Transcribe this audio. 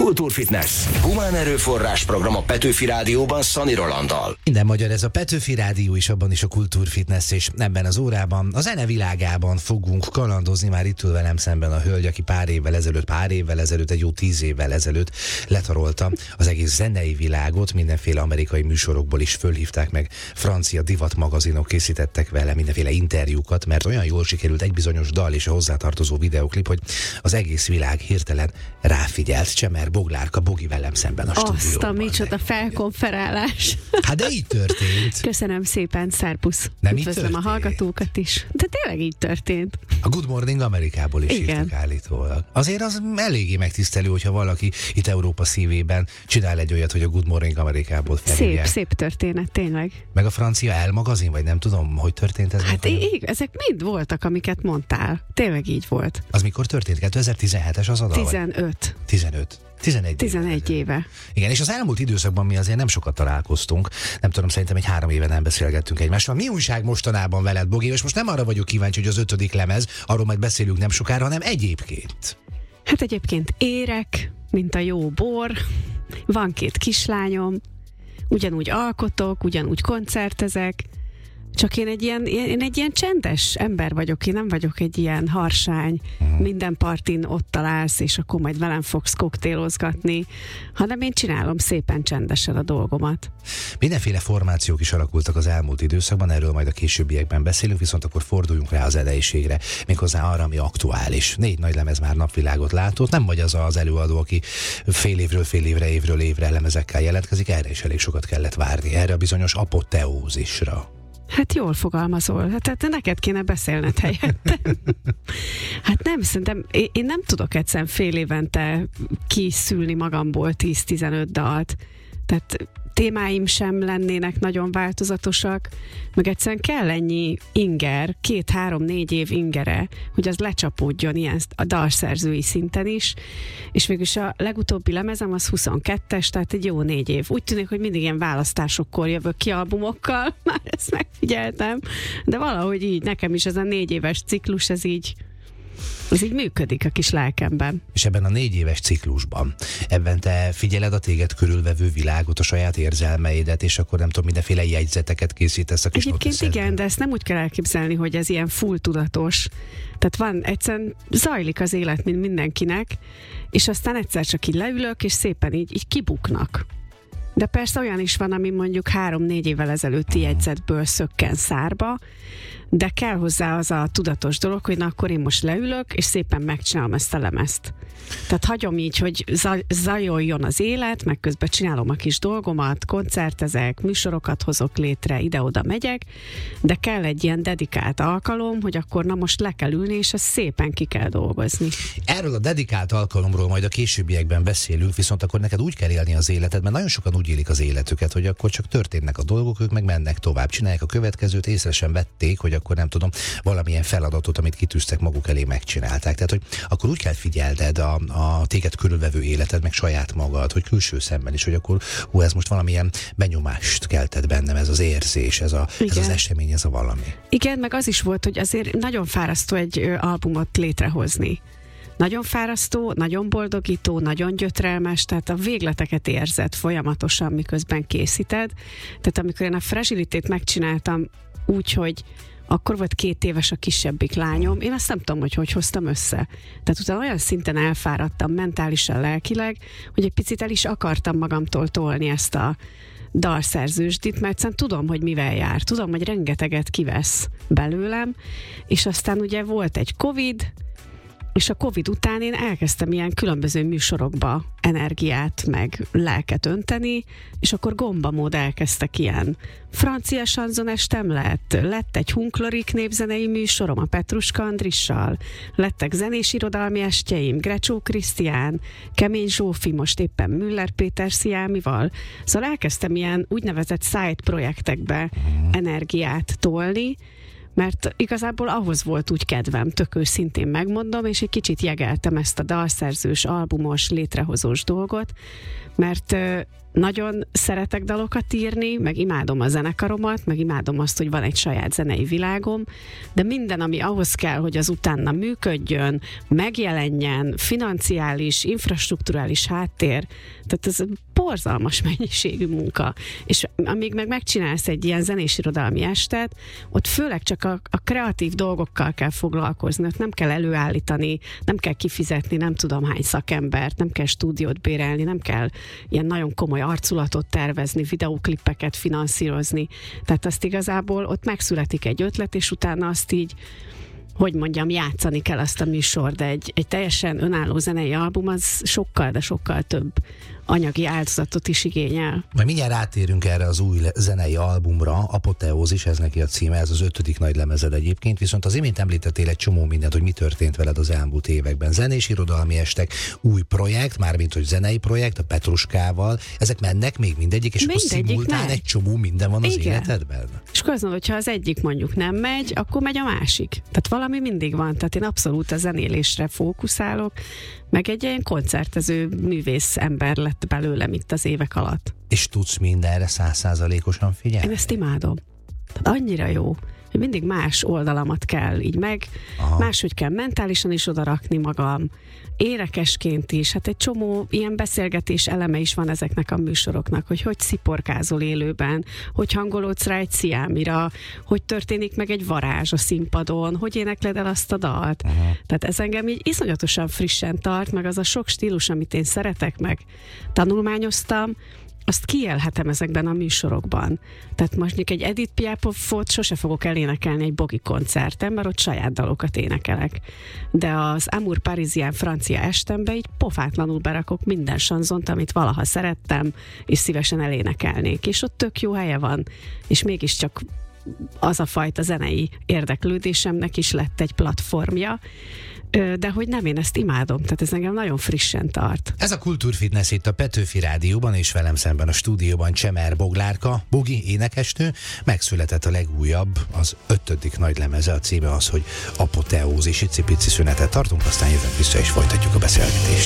Kultúrfitness. Humán erőforrás program a Petőfi Rádióban Szani Rolanddal. Minden magyar, ez a Petőfi Rádió is, abban is a Kultúrfitness, és ebben az órában a zene világában fogunk kalandozni. Már itt ül velem szemben a hölgy, aki pár évvel ezelőtt, egy jó 10 évvel ezelőtt letarolta az egész zenei világot. Mindenféle amerikai műsorokból is fölhívták meg, francia divatmagazinok készítettek vele mindenféle interjúkat, mert olyan jól sikerült egy bizonyos dal és a hozzátartozó videoklip, hogy az egész világ hirtelen ráfigyelt. Csemer Boglárka Bogi velem szemben a stúdióban. Azt a micsoda felkonferálás. Hát de így történt. Köszönöm szépen, szerpusz. Nem így üdvözlöm történt? a hallgatókat is. De tényleg így történt. A Good Morning Amerikából is hívtak állítólag. Azért az eléggé megtisztelő, hogyha valaki itt Európa szívében csinál egy olyat, hogy a Good Morning Amerikából felhívják. Szép történet, tényleg. Meg a francia Elle magazin, vagy nem tudom, hogy történt ez? Hát ezek mind voltak, amiket mondtál. Tényleg így volt. Az mikor történt? 2017-es az adal? 11 éve. Igen, és az elmúlt időszakban mi azért nem sokat találkoztunk. Nem tudom, szerintem egy 3 éve nem beszélgettünk egymással. Mi újság mostanában veled, Bogi? És most nem arra vagyok kíváncsi, hogy az 5. lemez, arról majd beszélünk nem sokára, hanem egyébként. Hát egyébként érek, mint a jó bor, van 2 kislányom, ugyanúgy alkotok, ugyanúgy koncertezek, csak én egy ilyen csendes ember vagyok, én nem vagyok egy ilyen harsány, minden partin ott találsz, és akkor majd velem fogsz koktélozgatni, hanem én csinálom szépen csendesen a dolgomat. Mindenféle formációk is alakultak az elmúlt időszakban, erről majd a későbbiekben beszélünk, viszont akkor forduljunk rá az zeneiségre, méghozzá arra, ami aktuális. 4 nagy lemez már napvilágot látott, nem vagy az előadó, aki fél évről évre lemezekkel jelentkezik, erre is elég sokat kellett várni, erre a bizonyos apoteózisra. Hát jól fogalmazol. Hát neked kéne beszélned helyettem. Hát nem, szerintem én nem tudok egyszerűen fél évente kiszülni magamból 10-15 dalt. Tehát témáim sem lennének nagyon változatosak, meg egyszerűen kell ennyi inger, 2-3-4 év ingere, hogy az lecsapódjon ilyen a dalszerzői szinten is, és végülis a legutóbbi lemezem az 22-es, tehát egy jó 4 év. Úgy tűnik, hogy mindig ilyen választásokkor jövök ki albumokkal, már ezt megfigyeltem, de valahogy így nekem is ez a 4 éves ciklus, ez így működik a kis lelkemben. És ebben a 4 éves ciklusban, ebben te figyeled a téged körülvevő világot, a saját érzelmeidet, és akkor nem tudom, mindenféle jegyzeteket készítesz a kis Egyébként igen, de ezt nem úgy kell elképzelni, hogy ez ilyen full tudatos. Tehát egyszerűen zajlik az élet, mint mindenkinek, és aztán egyszer csak így leülök, és szépen így kibuknak. De persze olyan is van, ami mondjuk 3-4 évvel ezelőtti jegyzetből szökken szárba, de kell hozzá az a tudatos dolog, hogy na akkor én most leülök, és szépen megcsinálom ezt a lemezt. Tehát hagyom így, hogy zajoljon az élet, meg közben csinálom a kis dolgomat, koncertezek, műsorokat hozok létre, ide-oda megyek, de kell egy ilyen dedikált alkalom, hogy akkor na most le kell ülni, és ezt szépen ki kell dolgozni. Erről a dedikált alkalomról majd a későbbiekben beszélünk, viszont akkor neked úgy kell élni az életed, mert nagyon sokan úgy élik az életüket, hogy akkor csak történnek a dolgok, ők meg mennek tovább, csinálják a következőt, észre sem vették, hogy akkor nem tudom, valamilyen feladatot, amit kitűztek maguk elé, megcsinálták. Tehát, hogy akkor úgy kell figyelned a téged körülvevő életed, meg saját magad, hogy külső szemben is, hogy akkor ez most valamilyen benyomást keltett bennem, ez az érzés, ez az esemény, ez a valami. Igen, meg az is volt, hogy azért nagyon fárasztó egy albumot létrehozni. Nagyon fárasztó, nagyon boldogító, nagyon gyötrelmes, tehát a végleteket érzed folyamatosan, miközben készíted. Tehát amikor én a Fragilitét megcsináltam úgy, hogy akkor volt 2 éves a kisebbik lányom, én azt nem tudom, hogy hoztam össze. Tehát utána olyan szinten elfáradtam mentálisan, lelkileg, hogy egy picit el is akartam magamtól tolni ezt a dalszerzősdit, mert szerintem tudom, hogy mivel jár. Tudom, hogy rengeteget kivesz belőlem, és aztán ugye volt egy Covid, és a Covid után én elkezdtem ilyen különböző műsorokba energiát, meg lelket önteni, és akkor gombamód elkezdtek ilyen francia sanzonestem lett egy Hunklorik népzenei műsorom a Petruska Andrissal, lettek zenés irodalmi estjeim, Grecsó Krisztián, Kemény Zsófi, most éppen Müller Péter Sziámival. Szóval elkezdtem ilyen úgynevezett side projektekbe energiát tolni, mert igazából ahhoz volt úgy kedvem, tök őszintén megmondom, és egy kicsit jegeltem ezt a dalszerzős, albumos, létrehozós dolgot, mert nagyon szeretek dalokat írni, meg imádom a zenekaromat, meg imádom azt, hogy van egy saját zenei világom, de minden, ami ahhoz kell, hogy az utána működjön, megjelenjen, financiális, infrastrukturális háttér, tehát ez borzalmas mennyiségű munka. És amíg meg megcsinálsz egy ilyen zenés-irodalmi estet, ott főleg csak a kreatív dolgokkal kell foglalkozni, ott nem kell előállítani, nem kell kifizetni nem tudom hány szakembert, nem kell stúdiót bérelni, nem kell ilyen nagyon komoly arculatot tervezni, videóklippeket finanszírozni. Tehát azt igazából ott megszületik egy ötlet, és utána azt így, hogy mondjam, játszani kell azt a műsor, de egy teljesen önálló zenei album az sokkal, de sokkal több anyagi áldozatot is igényel. Majd mindjárt rátérünk erre az új zenei albumra, Apoteózis, ez neki a címe, ez az 5. nagy lemezed egyébként, viszont az imént említettél egy csomó mindent, hogy mi történt veled az elmúlt években. Zenés irodalmi estek, új projekt, mármint hogy zenei projekt, a Petruskával, ezek mennek még mindegyik, és akkor szimultán egy csomó minden van az életedben? És akkor azt mondod, hogyha az egyik mondjuk nem megy, akkor megy a másik. Tehát valami mindig van, tehát én abszolút a zenélésre fókuszálok, meg egy ilyen koncertező művész ember lett belőlem itt az évek alatt. És tudsz mindenre 100%-osan figyelni? Én ezt imádom. Tehát annyira jó, hogy mindig más oldalamat kell így máshogy kell mentálisan is odarakni magam, énekesként is, hát egy csomó ilyen beszélgetés eleme is van ezeknek a műsoroknak, hogy sziporkázol élőben, hogy hangolódsz rá egy sziámira, hogy történik meg egy varázs a színpadon, hogy énekled el azt a dalt. Tehát ez engem így iszonyatosan frissen tart, meg az a sok stílus, amit én szeretek, meg tanulmányoztam, azt kiélhetem ezekben a műsorokban. Tehát most egy Edith Piafot sose fogok elénekelni egy bogi koncerten, mert ott saját dalokat énekelek. De az Amour Parisien francia estembe így pofátlanul berakok minden sanzont, amit valaha szerettem, és szívesen elénekelnék. És ott tök jó helye van. És mégiscsak az a fajta zenei érdeklődésemnek is lett egy platformja, de hogy nem, én ezt imádom, tehát ez engem nagyon frissen tart. Ez a Kultúrfitness itt a Petőfi Rádióban, és velem szemben a stúdióban Csemer Boglárka, Bogi énekesnő, megszületett a legújabb, az 5. nagy lemeze, a címe az, hogy Apoteózis. Icipici szünetet tartunk, aztán jövünk vissza és folytatjuk a beszélgetést.